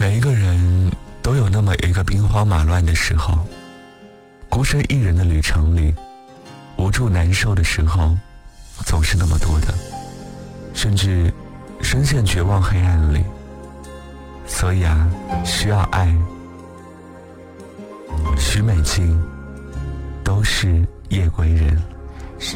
每一个人都有那么一个兵荒马乱的时候，孤身一人的旅程里，无助难受的时候总是那么多的，甚至深陷绝望黑暗里。所以啊，需要爱。许美静都是夜归人。